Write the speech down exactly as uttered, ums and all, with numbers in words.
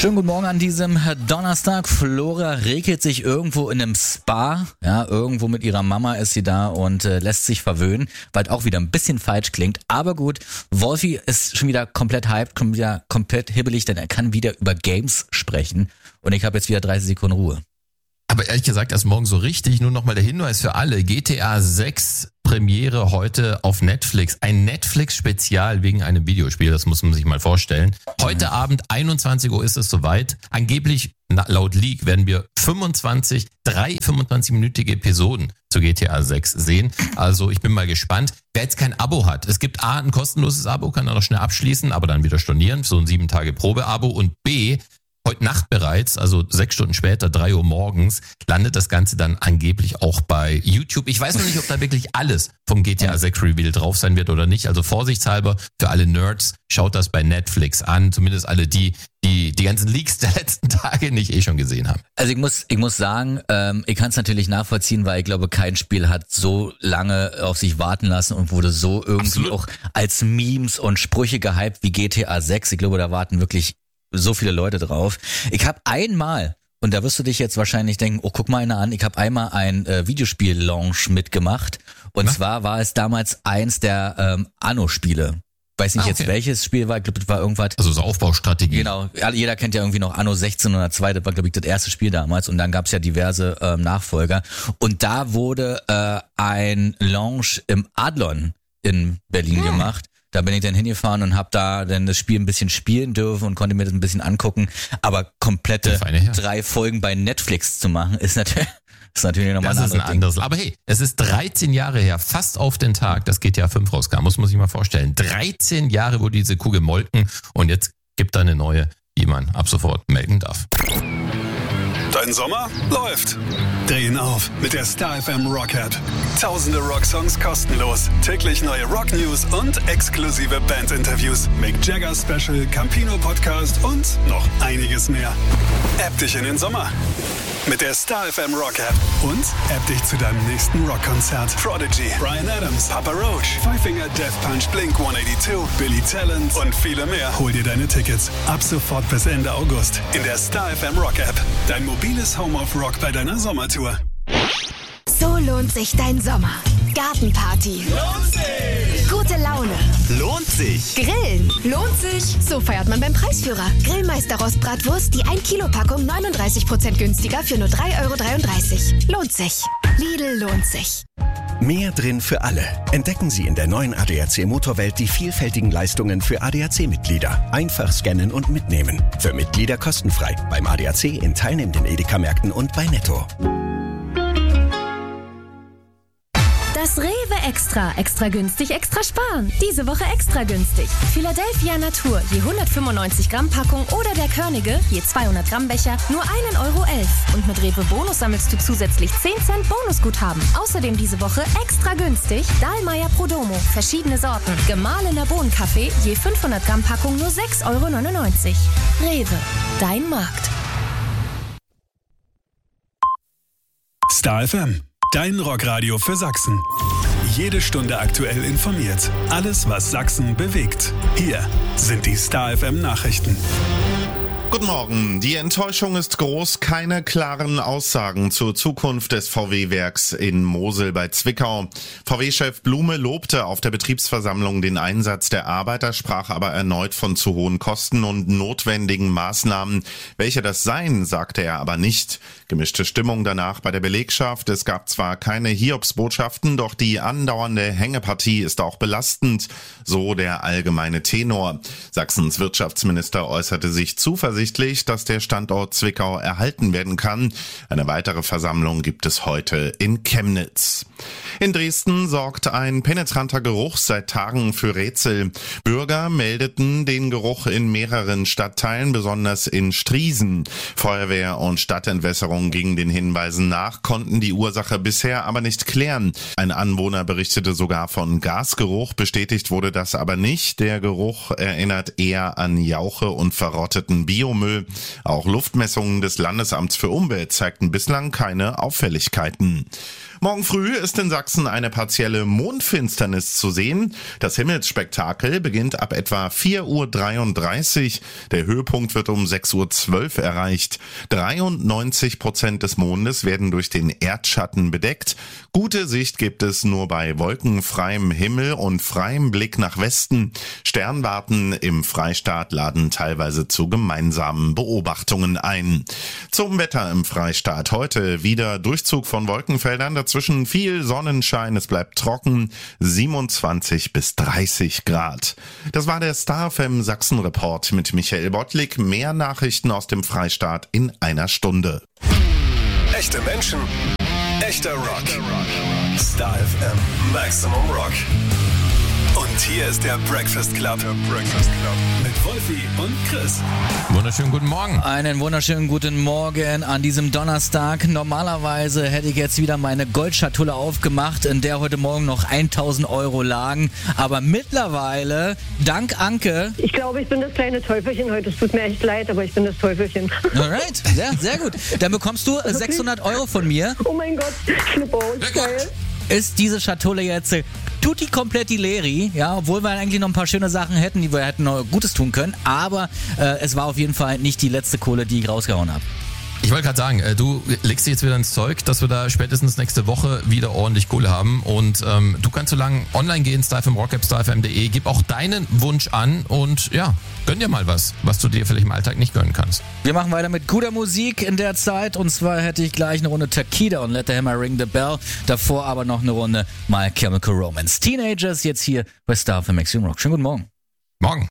Schönen guten Morgen an diesem Donnerstag. Flora regelt sich irgendwo in einem Spa. Ja, irgendwo mit ihrer Mama ist sie da und äh, lässt sich verwöhnen, weil auch wieder ein bisschen falsch klingt. Aber gut, Wolfi ist schon wieder komplett hyped, schon wieder komplett hibbelig, denn er kann wieder über Games sprechen. Und ich habe jetzt wieder dreißig Sekunden Ruhe. Aber ehrlich gesagt, erst morgen so richtig. Nur nochmal der Hinweis für alle. G T A sechs Premiere heute auf Netflix. Ein Netflix-Spezial wegen einem Videospiel. Das muss man sich mal vorstellen. Heute mhm. Abend, einundzwanzig Uhr ist es soweit. Angeblich, laut Leak, werden wir fünfundzwanzig, drei fünfundzwanzig-minütige Episoden zu G T A sechs sehen. Also ich bin mal gespannt. Wer jetzt kein Abo hat. Es gibt A, ein kostenloses Abo, kann er noch schnell abschließen, aber dann wieder stornieren. So ein sieben Tage Probe-Abo. Und B, heute Nacht bereits, also sechs Stunden später, drei Uhr morgens, landet das Ganze dann angeblich auch bei YouTube. Ich weiß noch nicht, ob da wirklich alles vom G T A sechs Reveal drauf sein wird oder nicht. Also vorsichtshalber für alle Nerds, schaut das bei Netflix an. Zumindest alle die, die die ganzen Leaks der letzten Tage nicht eh schon gesehen haben. Also ich muss ich muss sagen, ähm, ich kann es natürlich nachvollziehen, weil ich glaube, kein Spiel hat so lange auf sich warten lassen und wurde so irgendwie Absolut. Auch als Memes und Sprüche gehypt wie G T A sechs. Ich glaube, da warten wirklich so viele Leute drauf. Ich habe einmal, und da wirst du dich jetzt wahrscheinlich denken, oh, guck mal einer an, ich habe einmal ein äh, Videospiel-Launch mitgemacht. Und Na? zwar war es damals eins der ähm, Anno-Spiele. Weiß nicht ah, okay. jetzt welches Spiel war, ich glaube, das war irgendwas. Also so Aufbaustrategie. Genau, jeder kennt ja irgendwie noch Anno sechzehnhundertzwei, das war, glaube ich, das erste Spiel damals. Und dann gab es ja diverse ähm, Nachfolger. Und da wurde äh, ein Launch im Adlon in Berlin hm. gemacht. Da bin ich dann hingefahren und habe da dann das Spiel ein bisschen spielen dürfen und konnte mir das ein bisschen angucken. Aber komplette drei Folgen bei Netflix zu machen, ist natürlich, ist natürlich nochmal ein anderes Ding. Das ist ein anderes. Aber hey, es ist dreizehn Jahre her, fast auf den Tag, dass G T A fünf rauskam. Muss man sich mal vorstellen. dreizehn Jahre wurde diese Kuh gemolken und jetzt gibt da eine neue, die man ab sofort melden darf. Dein Sommer läuft. Dreh ihn auf mit der Star F M Rock App. Tausende Rocksongs kostenlos, täglich neue Rock-News und exklusive Band-Interviews. Mick Jagger Special, Campino Podcast und noch einiges mehr. App dich in den Sommer mit der Star F M Rock App und App dich zu deinem nächsten Rockkonzert. Prodigy, Bryan Adams, Papa Roach, Five Finger Death Punch, Blink hundertzweiundachtzig, Billy Talent und viele mehr. Hol dir deine Tickets ab sofort bis Ende August in der Star F M Rock App. Dein mobiles Home of Rock bei deiner Sommertour. So lohnt sich dein Sommer. Gartenparty. Lohnt sich. Gute Laune. Lohnt sich. Grillen. Lohnt sich. So feiert man beim Preisführer. Grillmeister Rostbratwurst, die ein Kilo Packung neununddreißig Prozent günstiger für nur drei Euro dreiunddreißig. Lohnt sich. Lidl lohnt sich. Mehr drin für alle. Entdecken Sie in der neuen A D A C Motorwelt die vielfältigen Leistungen für A D A C-Mitglieder. Einfach scannen und mitnehmen. Für Mitglieder kostenfrei. Beim A D A C in teilnehmenden Edeka-Märkten und bei Netto. Das Rewe Extra. Extra günstig, extra sparen. Diese Woche extra günstig. Philadelphia Natur, je hundertfünfundneunzig Gramm Packung oder der Körnige, je zweihundert Gramm Becher, nur ein Euro elf. Und mit Rewe Bonus sammelst du zusätzlich zehn Cent Bonusguthaben. Außerdem diese Woche extra günstig Dahlmeier Prodomo, verschiedene Sorten. Gemahlener Bohnenkaffee, je fünfhundert Gramm Packung nur sechs Euro neunundneunzig. Rewe, dein Markt. Star F M. Dein Rockradio für Sachsen. Jede Stunde aktuell informiert. Alles, was Sachsen bewegt. Hier sind die Star F M Nachrichten. Guten Morgen. Die Enttäuschung ist groß. Keine klaren Aussagen zur Zukunft des V W-Werks in Mosel bei Zwickau. V W-Chef Blume lobte auf der Betriebsversammlung den Einsatz der Arbeiter, sprach aber erneut von zu hohen Kosten und notwendigen Maßnahmen. Welche das seien, sagte er aber nicht. Gemischte Stimmung danach bei der Belegschaft. Es gab zwar keine Hiobsbotschaften, doch die andauernde Hängepartie ist auch belastend, so der allgemeine Tenor. Sachsens Wirtschaftsminister äußerte sich zuversichtlich, dass der Standort Zwickau erhalten werden kann. Eine weitere Versammlung gibt es heute in Chemnitz. In Dresden sorgt ein penetranter Geruch seit Tagen für Rätsel. Bürger meldeten den Geruch in mehreren Stadtteilen, besonders in Striesen. Feuerwehr und Stadtentwässerung gingen den Hinweisen nach, konnten die Ursache bisher aber nicht klären. Ein Anwohner berichtete sogar von Gasgeruch, bestätigt wurde das aber nicht. Der Geruch erinnert eher an Jauche und verrotteten Bio. Biomüll. Auch Luftmessungen des Landesamts für Umwelt zeigten bislang keine Auffälligkeiten. Morgen früh ist in Sachsen eine partielle Mondfinsternis zu sehen. Das Himmelsspektakel beginnt ab etwa vier Uhr dreiunddreißig. Der Höhepunkt wird um sechs Uhr zwölf erreicht. dreiundneunzig Prozent des Mondes werden durch den Erdschatten bedeckt. Gute Sicht gibt es nur bei wolkenfreiem Himmel und freiem Blick nach Westen. Sternwarten im Freistaat laden teilweise zu gemeinsamen Beobachtungen ein. Zum Wetter im Freistaat. Heute wieder Durchzug von Wolkenfeldern, dazwischen viel Sonnenschein, es bleibt trocken, siebenundzwanzig bis dreißig Grad. Das war der Star F M Sachsen Report mit Michael Bottlik. Mehr Nachrichten aus dem Freistaat in einer Stunde. Echte Menschen, echter Rock. Star F M Maximum Rock. Und hier ist der Breakfast Club. Der Breakfast Club. Mit Wolfi und Chris. Wunderschönen guten Morgen. Einen wunderschönen guten Morgen an diesem Donnerstag. Normalerweise hätte ich jetzt wieder meine Goldschatulle aufgemacht, in der heute Morgen noch tausend Euro lagen. Aber mittlerweile, dank Anke... Ich glaube, ich bin das kleine Teufelchen heute. Es tut mir echt leid, aber ich bin das Teufelchen. Alright, ja, sehr gut. Dann bekommst du sechshundert Euro von mir. Oh mein Gott, Schlipper, geil. Ist diese Schatulle jetzt tutti kompletti leri, ja, obwohl wir eigentlich noch ein paar schöne Sachen hätten, die wir hätten noch Gutes tun können, aber äh, es war auf jeden Fall nicht die letzte Kohle, die ich rausgehauen habe. Ich wollte gerade sagen, äh, du legst dich jetzt wieder ins Zeug, dass wir da spätestens nächste Woche wieder ordentlich Kohle haben und ähm, du kannst so lange online gehen, Star F M Rock App, star f m punkt d e, gib auch deinen Wunsch an und ja, gönn dir mal was, was du dir vielleicht im Alltag nicht gönnen kannst. Wir machen weiter mit guter Musik in der Zeit und zwar hätte ich gleich eine Runde Takida und Let the Hammer Ring the Bell, davor aber noch eine Runde My Chemical Romance. Teenagers jetzt hier bei Star F M Maximum Rock. Schönen guten Morgen. Morgen.